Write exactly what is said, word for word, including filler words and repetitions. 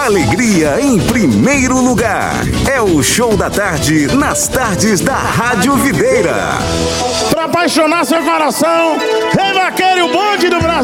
Alegria em primeiro lugar. É o Show da Tarde, nas tardes da Rádio Videira. Pra apaixonar seu coração, Rei Vaqueiro, o bonde do Brasil.